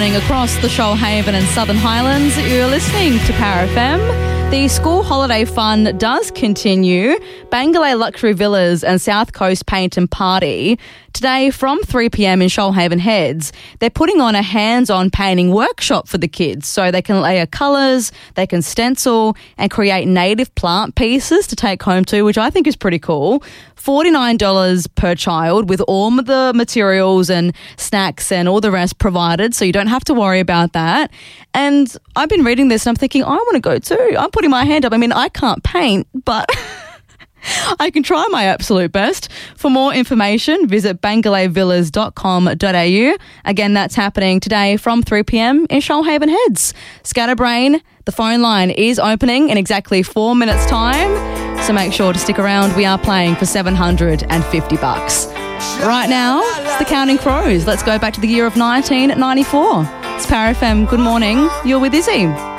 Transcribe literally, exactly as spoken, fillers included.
morning across the Shoalhaven and Southern Highlands. You're listening to Power F M. The school holiday fun does continue. Bangalore Luxury Villas and South Coast Paint and Party. Today from three p.m. in Shoalhaven Heads, they're putting on a hands-on painting workshop for the kids so they can layer colours, they can stencil and create native plant pieces to take home too, which I think is pretty cool. forty-nine dollars per child with all the materials and snacks and all the rest provided, so you don't have to worry about that. And I've been reading this and I'm thinking, I want to go too. I'm putting my hand up. I mean, I can't paint, but I can try my absolute best. For more information, visit bangalore villas dot com dot a u. Again, that's happening today from three p.m. in Shoalhaven Heads. Scatterbrain, the phone line is opening in exactly four minutes' time, so make sure to stick around. We are playing for seven hundred fifty bucks. Right now, it's the Counting Crows. Let's go back to the year of nineteen ninety-four. It's Power F M. Good morning. You're with Izzy.